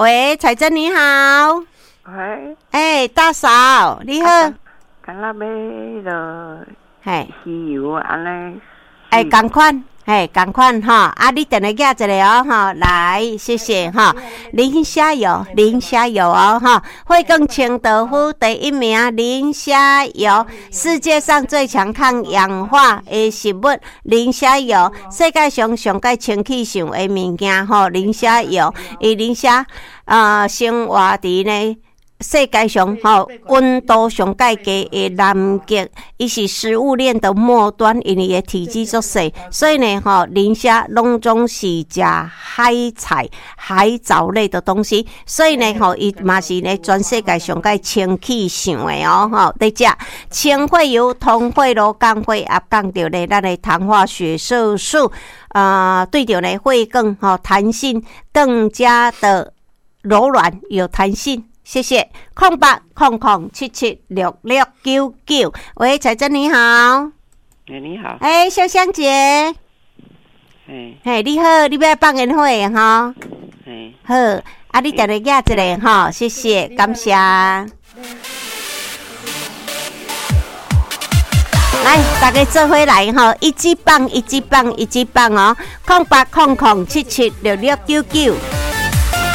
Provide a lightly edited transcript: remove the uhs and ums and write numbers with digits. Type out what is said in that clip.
喂，彩珍你好。 喂。 哎，大嫂你好。 敢若买了鱼油安尼。 哎，同款。同款哈，你等下夹一个哦哈，来，谢谢哈。磷虾油哦哈，惠更清道夫第一名，磷虾油，世界上最强抗氧化的食物，磷虾油，世界上上界清气上的物件吼，磷虾油，磷虾生活伫呢。世界上温度上介低的南极，伊是食物链的末端，因为伊的体积足小，所以呢磷虾拢总是食海菜、海藻类的东西，所以呢伊嘛是呢全世界上介清气上的哦在食清血油、通血路、降血压、降到呢咱的糖化血色素对着呢血更弹性更加的柔软有弹性。谢谢，0800776699。喂，彩珍你好。 你好。 香香姐。你好，你要放烟花哈？好，你等下夹一个哈，谢谢，感谢。来，大家做伙来哈，一级棒哦，0800776699。